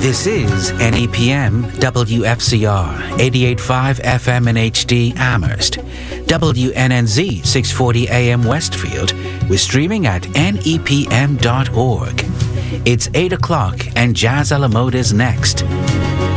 This is NEPM WFCR 88.5 FM in HD Amherst, WNNZ 640 AM Westfield. We're streaming at nepm.org. It's 8 o'clock and Jazz a la Mode is next.